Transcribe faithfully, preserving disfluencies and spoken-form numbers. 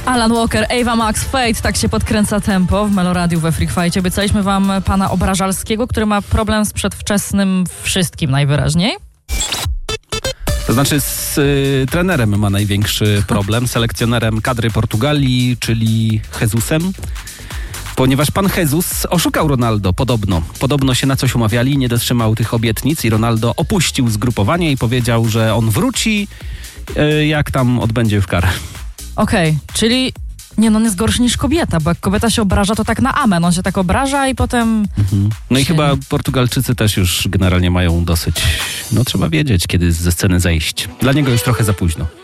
Alan Walker, Ava Max, Fate, tak się podkręca tempo w Meloradiu we Freak Fightie. Obiecaliśmy wam pana Obrażalskiego, który ma problem z przedwczesnym wszystkim najwyraźniej. To znaczy z y, trenerem ma największy problem, selekcjonerem kadry Portugalii, czyli Jesusem. Ponieważ pan Jesus oszukał Ronaldo, podobno. Podobno się na coś umawiali, nie dotrzymał tych obietnic i Ronaldo opuścił zgrupowanie i powiedział, że on wróci, y, jak tam odbędzie w karę. Okej, okay, czyli nie, no on jest gorszy niż kobieta, bo jak kobieta się obraża, to tak na amen. On się tak obraża i potem... Mhm. No się... i chyba Portugalczycy też już generalnie mają dosyć. No trzeba wiedzieć, kiedy ze sceny zejść. Dla niego już trochę za późno.